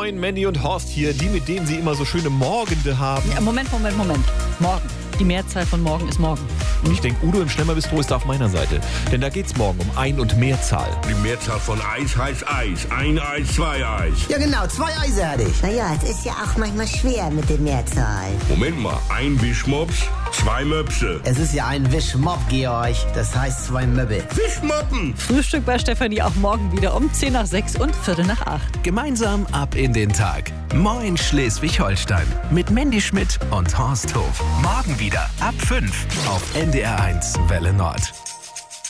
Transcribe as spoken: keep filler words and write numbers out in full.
Moin, Mandy und Horst hier, die, mit denen sie immer so schöne Morgende haben. Ja, Moment, Moment, Moment. Morgen. Die Mehrzahl von morgen ist morgen. Und ich denke, Udo im Schlemmerbistro ist da auf meiner Seite. Denn da geht's morgen um Ein- und Mehrzahl. Die Mehrzahl von Eis heißt Eis. Ein Eis, zwei Eis. Ja genau, zwei Eise hatte ich. Naja, es ist ja auch manchmal schwer mit der Mehrzahl. Moment mal, ein Wischmops, zwei Möpse. Es ist ja ein Wischmopp, Georg. Das heißt zwei Möbel. Wischmoppen! Frühstück bei Stefanie auch morgen wieder um zehn nach sechs und Viertel nach acht. Gemeinsam ab in den Tag. Moin Schleswig-Holstein. Mit Mandy Schmidt und Horst Hof. Morgen wieder ab fünf auf N D R eins Welle Nord.